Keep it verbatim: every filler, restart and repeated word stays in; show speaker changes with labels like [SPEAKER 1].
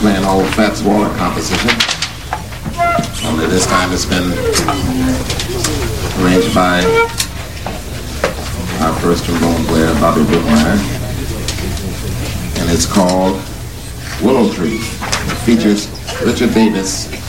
[SPEAKER 1] play an old Fats Waller composition. Only this time it's been arranged by our first trombone player, Bobby Brookmeyer. And it's called Willow Tree. It features Richard Davis